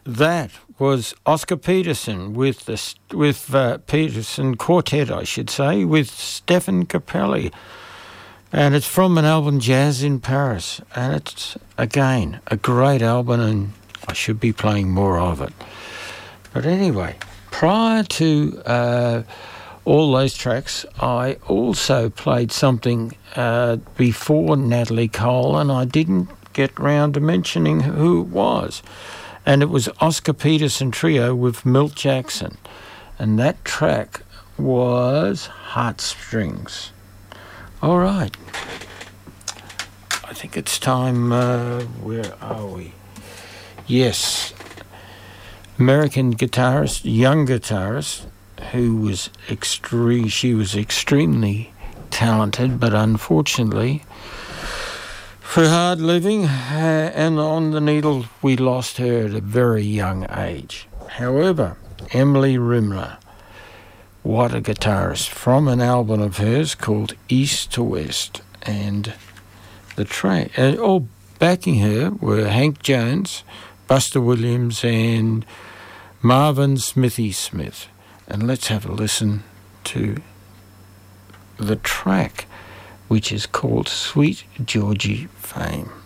That was Oscar Peterson with Peterson Quartet, I should say, with Stefan Capelli. And it's from an album, Jazz in Paris. And it's, again, a great album, and I should be playing more of it. But anyway, prior to all those tracks, I also played something before Natalie Cole, and I didn't get round to mentioning who it was. And it was Oscar Peterson Trio with Milt Jackson. And that track was Heartstrings. All right. I think it's time, where are we? Yes. American guitarist, young guitarist, who was she was extremely talented, but unfortunately, for hard living and on the needle, we lost her at a very young age. However, Emily Rimler, what a guitarist, from an album of hers called East to West. And the track, all backing her were Hank Jones, Buster Williams, and Marvin Smithy Smith. And let's have a listen to the track, which is called Sweet Georgie Fame.